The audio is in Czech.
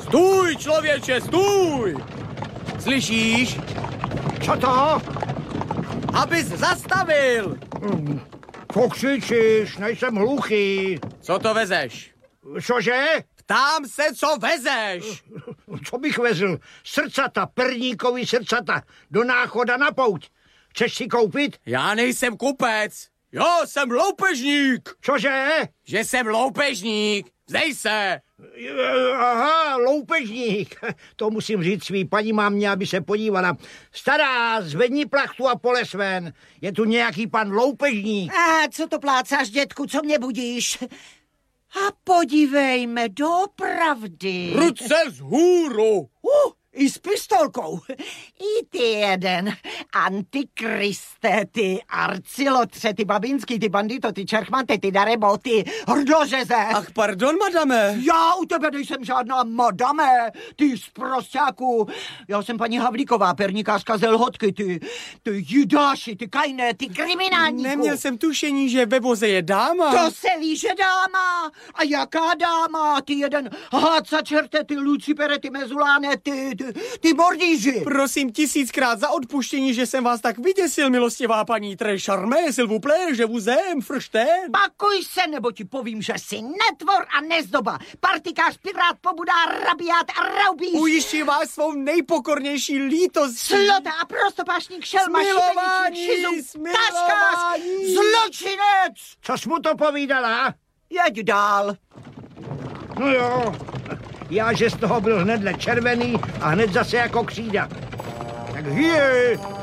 Stůj, člověče, stůj! Slyšíš? Co to? Abys zastavil! Co křičíš? Nejsem hluchý. Co to vezeš? Cože? Ptám se, co vezeš? Co bych vezl? Srdcata, perníkový srdcata. Do náchoda na pouť. Chceš si koupit? Já nejsem kupec. Jo, jsem loupežník. Cože? Že jsem loupežník. Vzdej se. Aha, loupežník. To musím říct svý paní mámě, aby se podívala. Stará, zvedni plachtu a poles ven. Je tu nějaký pan loupežník. A co to plácáš, dětku, co mě budíš? A podívejme, doopravdy. Ruce vzhůru. I s pistolkou. I ty jeden. Antikriste, ty arcilotře, ty babinský, ty bandito, ty čerchmante, ty darebo, ty hrdořeze. Ach, pardon, madame. Já u tebe nejsem žádná madame, ty zprosťáku. Já jsem paní Havlíková, perníkářka ze Lhotky, ty jidáši, ty kajné, ty kriminálníku. Neměl jsem tušení, že ve voze je dáma. To se ví, že dáma. A jaká dáma? Ty jeden háca čerte, ty Lucipere, ty mezuláne, ty mordíži. Prosím 1000krát za odpuštění, že jsem vás tak vyděsil, milostivá paní très charmé, s'il vous plaît, je vous aime, fršten. Pakuj se, nebo ti povím, že jsi netvor a nezdoba. Partikář, pirát, pobudá, rabiát a raubíš. Ujišťuji vás svou nejpokornější lítostí. Slota a prostopášník, šelma, Smilování, taškář, zločinec. Co jsi mu to povídala? Jeď dál. No jo, já že z toho byl hnedle červený a hned zase jako křída. Tak hyje!